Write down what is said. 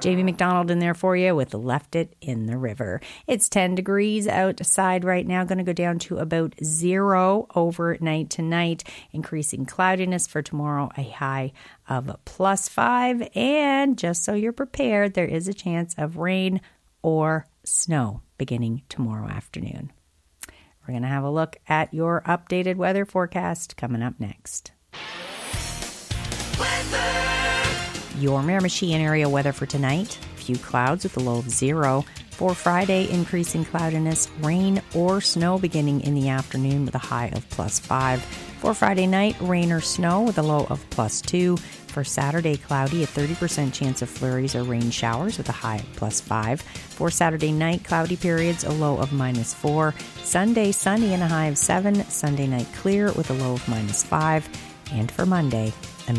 Jamie McDonald in there for you with Left It in the River. It's 10 degrees outside right now, going to go down to about 0 overnight tonight. Increasing cloudiness for tomorrow, a high of +5. And just so you're prepared, there is a chance of rain or snow beginning tomorrow afternoon. We're going to have a look at your updated weather forecast coming up next. Your Miramichi and area weather for tonight. Few clouds with a low of 0. For Friday, increasing cloudiness, rain or snow beginning in the afternoon with a high of +5. For Friday night, rain or snow with a low of +2. For Saturday, cloudy, a 30% chance of flurries or rain showers with a high of +5. For Saturday night, cloudy periods, a low of -4. Sunday, sunny and a high of 7. Sunday night, clear with a low of -5. And for Monday,